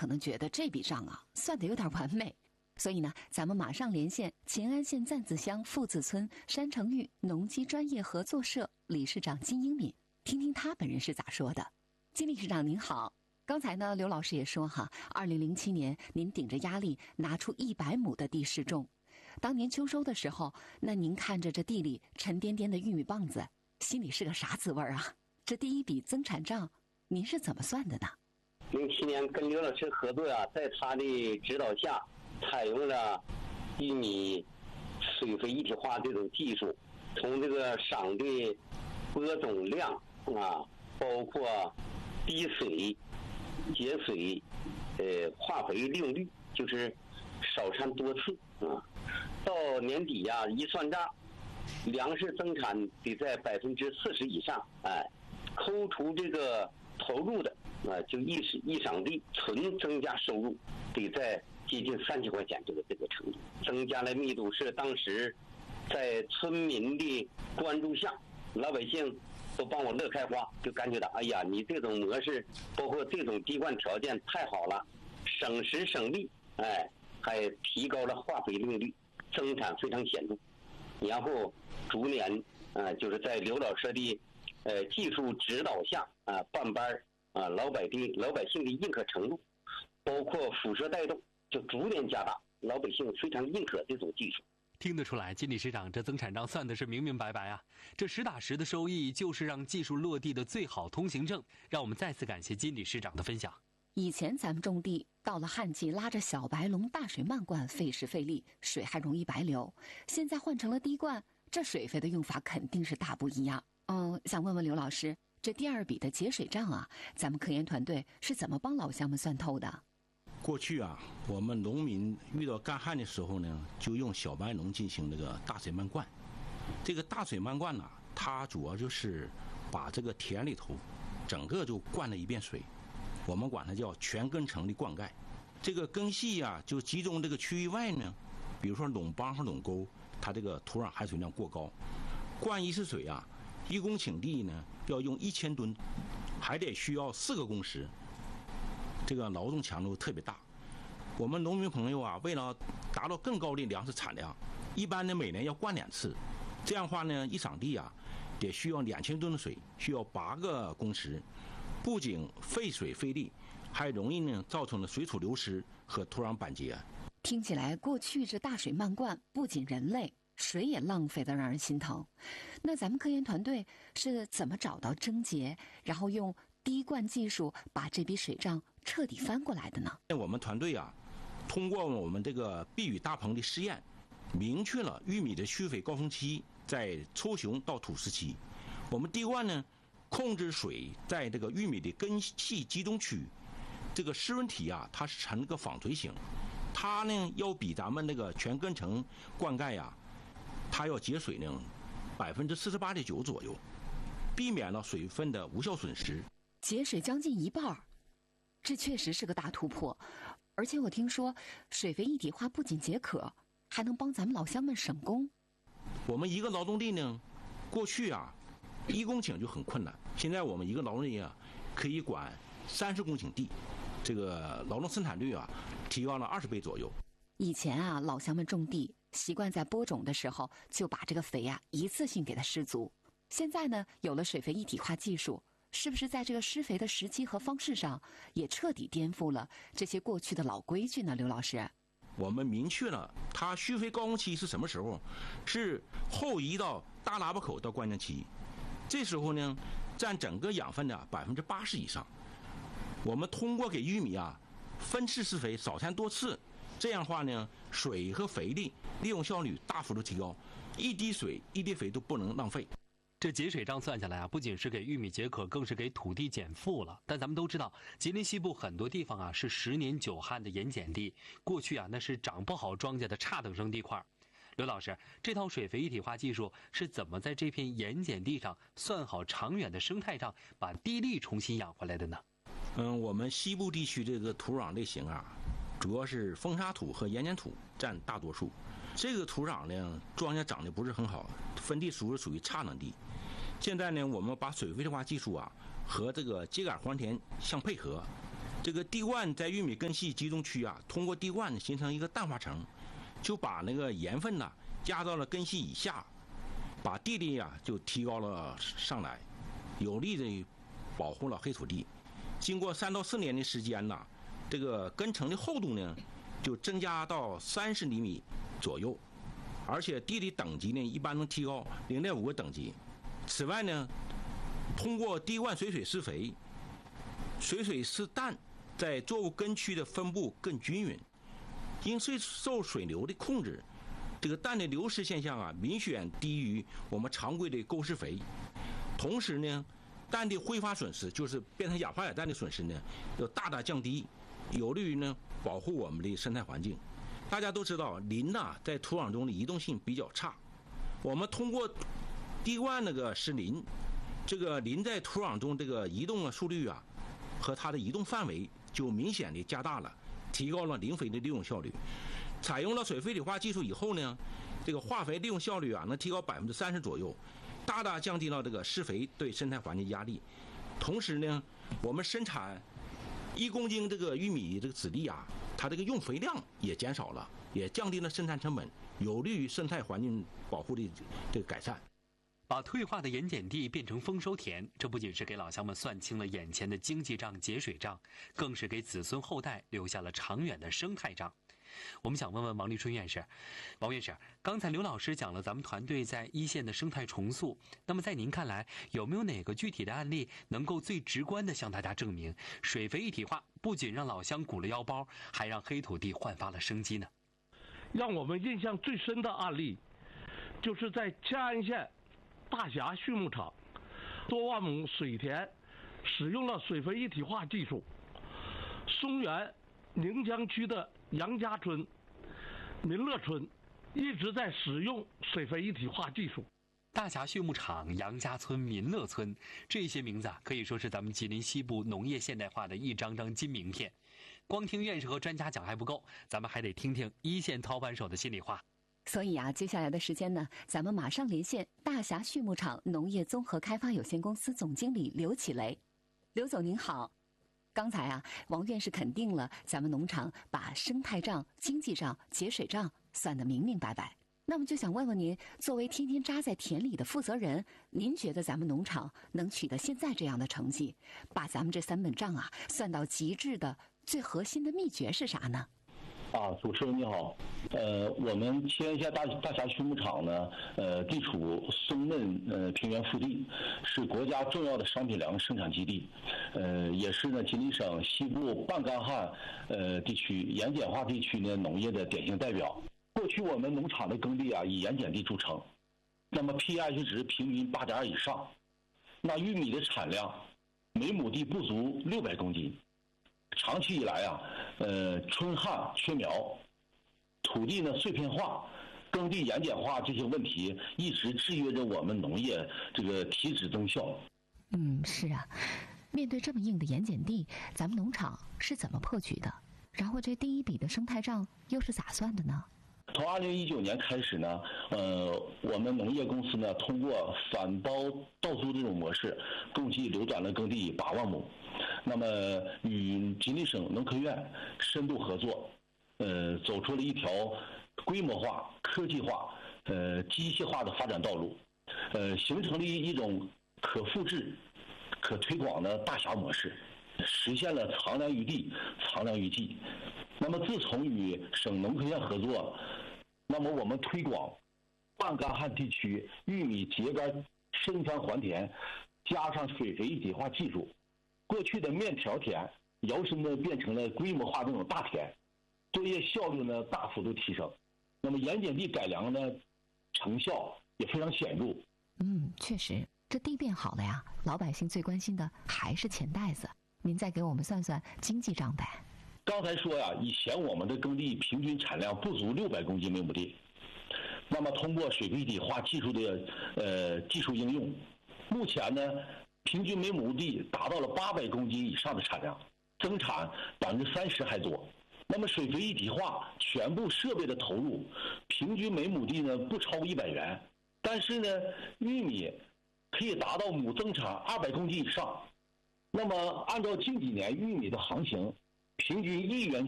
能觉得这笔账啊算得有点完美，所以呢，咱们马上连线乾安县赞子乡父子村山城峪农机专业合作社理事长金英敏，听听他本人是咋说的。金理事长您好，刚才呢刘老师也说哈，2007年您顶着压力拿出100亩的地试种，当年秋收的时候，那您看着这地里沉甸甸的玉米棒子，心里是个啥滋味啊？这第一笔增产账您是怎么算的呢 ？07年跟刘老师合作呀，在他的指导下，采用了玉米水肥一体化这种技术，从这个赏的播种量啊，包括滴水、节水、化肥利用率，就是少产多次啊。到年底呀，一算账，粮食增产得在40%以上，扣除这个投入的就一赏地纯增加收入得在接近30块钱这个程度，增加了密度是当时在村民的关注下，老百姓都帮我乐开花，就感觉到哎呀，你这种模式包括这种滴灌条件太好了，省时省力，还提高了化肥利用率，增产非常显著。然后逐年就是在刘老师的技术指导下办班老百姓的认可程度，包括辐射带动，就逐年加大，老百姓非常认可这种技术。 听得出来，金理事长这增产账算的是明明白白啊！这实打实的收益就是让技术落地的最好通行证。让我们再次感谢金理事长的分享。 以前咱们种地，到了旱季拉着小白龙大水漫灌，费时费力，水还容易白流。现在换成了滴灌，这水费的用法肯定是大不一样。想问问刘老师，这第二笔的节水账啊，咱们科研团队是怎么帮老乡们算透的？ 过去啊，我们农民遇到干旱的时候呢，就用小白龙进行那个大水漫灌。这个大水漫灌呢，它主要就是把这个田里头整个就灌了一遍水，我们管它叫全根程的灌溉。这个根系啊，就集中这个区域外呢，比如说垄帮和垄沟，它这个土壤含水量过高，灌一次水啊，1公顷地呢要用1000吨，还得需要4个工时，这个劳动强度特别大。我们农民朋友啊，为了达到更高的粮食产量，一般呢每年要灌2次，这样的话呢，一场地啊得需要2000吨的水，需要8个工时，不仅费水费力，还容易呢造成了水土流失和土壤板结。 听起来过去这大水漫灌不仅人类，水也浪费得让人心疼。那咱们科研团队是怎么找到症结，然后用滴灌技术把这笔水账彻底翻过来的呢？ 我们团队啊，通过我们这个避雨大棚的试验，明确了玉米的需肥高峰期在抽雄到吐丝期。我们滴灌呢，控制水在这个玉米的根系集中区，这个湿润体啊，它是呈个纺锤形，它呢要比咱们那个全根程灌溉呀，它要节水呢48.9%左右，避免了水分的无效损失， 节水将近1半，这确实是个大突破。而且我听说水肥一体化不仅解渴，还能帮咱们老乡们省工。 我们一个劳动力呢，过去啊1公顷就很困难，现在我们一个劳动力啊可以管30公顷地，这个劳动生产率啊提高了20倍左右。 以前啊，老乡们种地习惯在播种的时候就把这个肥啊一次性给它施足，现在呢有了水肥一体化技术，是不是在这个施肥的时机和方式上也彻底颠覆了这些过去的老规矩呢？刘老师， 我们明确了它需肥高峰期是什么时候，是后移到大喇叭口到关键期，这时候呢占整个养分的80%以上。我们通过给玉米啊分次施肥，少产多次，这样的话呢，水和肥的利用效率大幅度提高，一滴水一滴肥都不能浪费。 这节水账算下来啊，不仅是给玉米解渴，更是给土地减负了。但咱们都知道，吉林西部很多地方啊是10年久旱的盐碱地，过去啊那是长不好庄稼的差等生地块。刘老师，这套水肥一体化技术是怎么在这片盐碱地上算好长远的生态账，把地力重新养回来的呢？ 我们西部地区这个土壤类型啊，主要是风沙土和盐碱土占大多数。这个土壤呢，庄稼长得不是很好，分地属于差能地。现在呢，我们把水肥化技术啊和这个秸秆还田相配合， 这个滴灌在玉米根系集中区啊，通过滴灌形成一个氮化层，就把那个盐分呢加到了根系以下，把地力啊就提高了上来，有力的保护了黑土地。经过3到4年的时间呢，这个根层的厚度呢就增加到30厘米左右，而且地理等级呢一般能提高0.5个等级。此外呢，通过滴灌水施肥，水施氮在作物根区的分布更均匀，因受水流的控制，这个氮的流失现象啊明显低于我们常规的沟施肥。同时呢，氮的挥发损失，就是变成氧化亚氮的损失呢，要大大降低，有利于呢保护我们的生态环境。大家都知道，磷呐在土壤中的移动性比较差，我们通过滴灌那个施磷，这个磷在土壤中这个移动的速率啊和它的移动范围就明显的加大了，提高了磷肥的利用效率。采用了水肥理化技术以后呢，这个化肥利用效率啊能提高30%左右，大大降低了这个施肥对生态环境压力。同时呢，我们生产1公斤这个玉米这个籽粒啊，它这个用肥量也减少了，也降低了生产成本，有利于生态环境保护的这个改善。 把退化的盐碱地变成丰收田，这不仅是给老乡们算清了眼前的经济账、节水账，更是给子孙后代留下了长远的生态账。我们想问问王立春院士，王院士，刚才刘老师讲了咱们团队在一线的生态重塑，那么在您看来，有没有哪个具体的案例能够最直观地向大家证明，水肥一体化不仅让老乡鼓了腰包，还让黑土地焕发了生机呢？ 让我们印象最深的案例，就是在乾安县大峡畜牧场多万亩水田使用了水肥一体化技术。松原宁江区的杨家村、民乐村一直在使用水肥一体化技术。 大峡畜牧场、杨家村、民乐村，这些名字啊，可以说是咱们吉林西部农业现代化的一张张金名片。光听院士和专家讲还不够，咱们还得听听一线操盘手的心里话。 所以啊，接下来的时间呢，咱们马上连线大峡畜牧场农业综合开发有限公司总经理刘启雷。刘总您好，刚才啊，王院士肯定了咱们农场把生态账、经济账、节水账算得明明白白。那么就想问问您，作为天天扎在田里的负责人，您觉得咱们农场能取得现在这样的成绩，把咱们这3本账啊算到极致的最核心的秘诀是啥呢？ 主持人你好，我们乾安县大峡畜牧场呢，地处松嫩平原腹地，是国家重要的商品粮生产基地，也是呢吉林省西部半干旱地区盐碱化地区呢农业的典型代表。过去我们农场的耕地啊以盐碱地著称，那么 pH 值平均8.2以上，那玉米的产量每亩地不足600公斤。长期以来啊，春旱缺苗，土地呢碎片化，耕地盐碱化这些问题一直制约着我们农业这个体脂增效。 是啊，面对这么硬的盐碱地，咱们农场是怎么破局的？然后这第一笔的生态账又是咋算的呢？ 从2019年开始呢，我们农业公司呢通过反包倒租这种模式，共计流转了耕地8万亩。那么与吉林省农科院深度合作，走出了一条规模化、科技化、机械化的发展道路，形成了一种可复制、可推广的大峡模式，实现了藏粮于地、藏粮于技。那么自从与省农科院合作，那么我们推广半干旱地区玉米秸秆深翻还田，加上水肥一体化技术，过去的面条田摇身呢变成了规模化这种大田，作业效率呢大幅度提升。那么盐碱地改良呢成效也非常显著。 确实，这地变好了呀，老百姓最关心的还是钱袋子。您再给我们算算经济账呗。 刚才说呀，以前我们的耕地平均产量不足600公斤每亩地，那么通过水肥一体化技术的技术应用，目前呢平均每亩地达到了800公斤以上的产量，增产30%还多。那么水肥一体化全部设备的投入，平均每亩地呢不超过100元，但是呢玉米可以达到亩增产200公斤以上。 那么按照近几年玉米的行情，平均1元